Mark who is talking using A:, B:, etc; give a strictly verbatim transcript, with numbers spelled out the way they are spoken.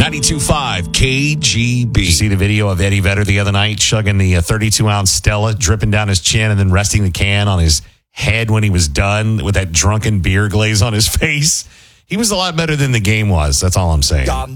A: ninety-two point five K G B.
B: Did you see the video of Eddie Vedder the other night chugging the thirty-two ounce Stella, dripping down his chin and then resting the can on his head when he was done with that drunken beer glaze on his face? He was a lot better than the game was. That's all I'm saying.